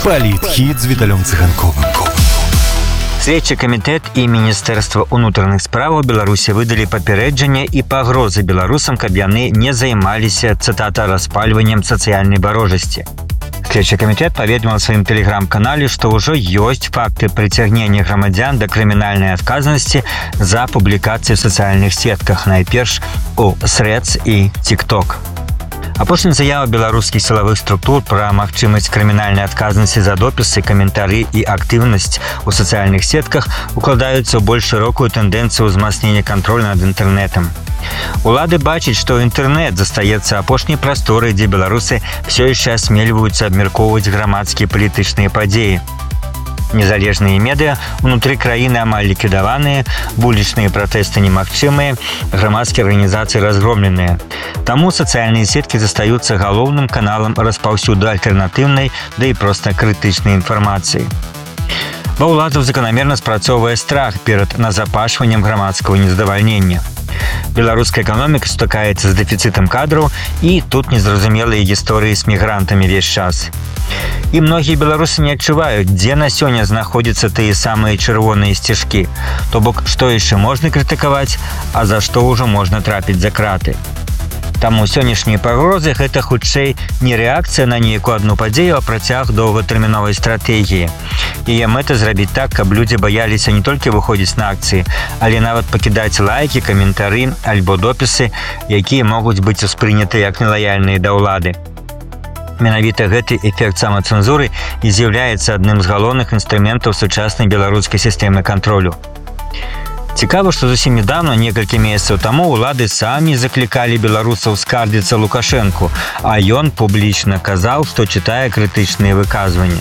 Палітхід з Віталем Цыганковым. Следчы камітэт і Міністэрства ўнутраных справаў Беларусі выдалі папярэджанне і пагрозы беларусам, каб яны не займаліся, цытата, распальваннем сацыяльнай варожасці. Следчы камітэт паведаміў у сваім тэлеграм-канале, што ўжо ёсць факты прыцягнення грамадзян да крымінальнай адказнасці за публікацыі ў сацыяльных сетках, найперш у Threads і TikTok. Апошняя заява беларускіх сілавых структур пра магчымасць крымінальнай адказнасці за допісы, каментары і актыўнасць у сацыяльных сетках укладаюцца ў больш шырокую тэндэнцыю ўзмацнення кантролю над інтэрнэтам. Улады бачаць, што інтэрнэт застаецца апошняй прасторай, дзе беларусы ўсё яшчэ асмельваюцца абмяркоўваць грамадскія палітычныя падзеі. Незалежныя медыа ўнутры краіны амаль ліквідаваныя, вулічныя пратэсты немагчымыя, грамадскія арганізацыі разгромленыя. Таму сацыяльныя сеткі застаюцца галоўным каналам распаўсюду альтэрнатыўнай, да і проста крытычнай інфармацыі. Ва ўладаў заканамерна спрацоўвае страх перад назапашваннем грамадскага незадавальнення. Беларуская эканоміка сутыкаецца з дэфіцытам кадраў, і тут незразумелыя гісторыі з мігрантамі ўвесь час. І многія беларусы не адчуваюць, дзе на сёння знаходзяцца тыя самыя чырвоныя сцежкі. То бок, што яшчэ можна крытыкаваць, а за што ўжо можна трапіць за краты. Таму сённяшнія пагрозы – гэта хутчэй не рэакцыя на нейкую адну падзею, а працяг доўгатэрміновай стратэгіі. Яе мэта зрабіць так, каб людзі баяліся не толькі выходзіць на акцыі, але нават пакідаць лайкі, каментары альбо допісы, якія могуць быць успрыняты як нелаяльныя да ўлады. Менавіта гэты эфект самацэнзуры і з'яўляецца адным з галоўных інструментаў сучаснай беларускай сістэмы кантролю. Цікава, што зусім нядаўна, некалькі месяцаў таму, улады самі заклікалі беларусаў скардзіцца Лукашэнку, а ён публічна казаў, што чытае крытычныя выказванні.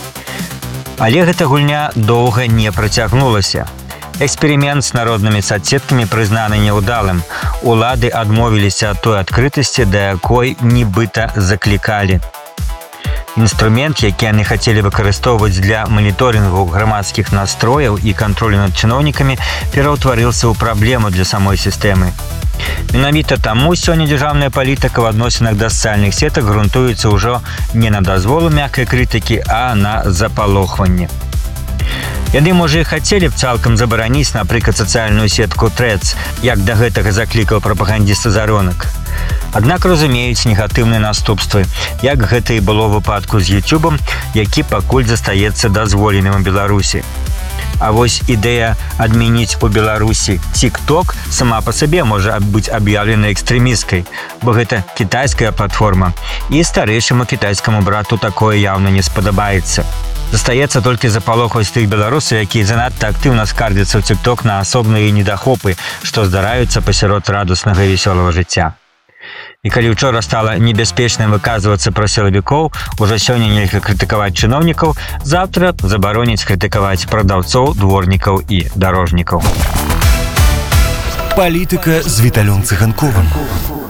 Але гэта гульня доўга не працягнулася. Эксперымент з народнымі соцсеткамі прызнаны няўдалым. Улады адмовіліся ад той адкрытасці, да якой нібыта заклікалі. Інструмент, які яны хацелі выкарыстоўваць для маніторынгу грамадскіх настрояў і кантролю над чыноўнікамі, пераўтварыўся ў праблему для самой сістэмы. Менавіта таму сёння дзяржаўная палітыка ў адносінах да сацыяльных сетак грунтуецца ўжо не на дазволу мяккай крытыкі, а на запалохванне. Яны, можа, і хацелі б цалкам забараніць, напрыклад, сацыяльную сетку Threads, як да гэтага заклікаў прапагандіст Заронак. Аднак разумеюць негатыўныя наступствы, як гэта і было ў выпадку з YouTube, які пакуль застаецца дазволеным у Беларусі. А вось ідэя адмяніць у Беларусі TikTok сама па сабе можа быць аб'яўлена экстрэмісткай, бо гэта кітайская платформа, і старэйшаму кітайскаму брату такое яўна не спадабаецца. Застаецца толькі запалохваць тых беларусаў, якія занадта актыўна скардзяцца ў TikTok на асобныя недахопы, што здараюцца пасярод радуснага і весёлага жыцця. І калі ўчора стала небяспечным выказвацца пра сілавікоў, ужо сёння нельга крытыкаваць чыноўнікаў, заўтра забароніць крытыкаваць прадаўцоў, дворнікаў і дарожнікаў. Палітыка з Віталем Цыганковым.